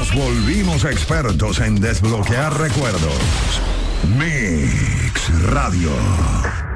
Nos volvimos expertos en desbloquear recuerdos. Mix Radio.